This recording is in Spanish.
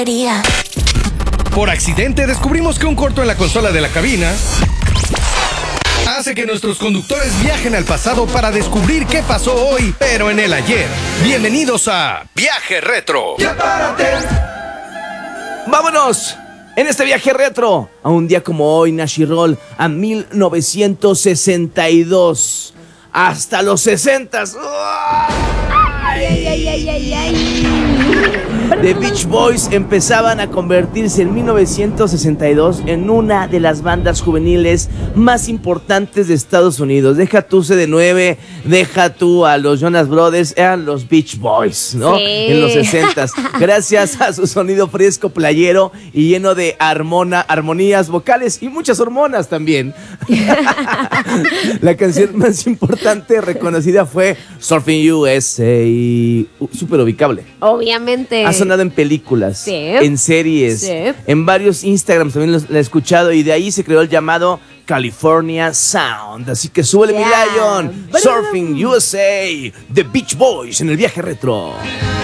Por accidente descubrimos que un corto en la consola de la cabina hace que nuestros conductores viajen al pasado para descubrir qué pasó hoy, pero en el ayer. Bienvenidos a Viaje Retro. ¡Ya párate! ¡Vámonos! En este viaje retro, a un día como hoy, Nashiroll, a 1962. Hasta los 60s. The Beach Boys empezaban a convertirse en 1962 en una de las bandas juveniles más importantes de Estados Unidos. Deja tú CD9, deja tú a los Jonas Brothers, eran los Beach Boys, ¿no? Sí. En los 60s. Gracias a su sonido fresco, playero y lleno de armonías vocales y muchas hormonas también. La canción más importante reconocida fue Surfing USA, súper ubicable. Obviamente. Ha sonado en películas, Sí. en series, Sí. en varios Instagrams también la he escuchado y de ahí se creó el llamado California Sound. Así que súbele, mi Yeah. Lion. Surfing USA, The Beach Boys en el viaje retro.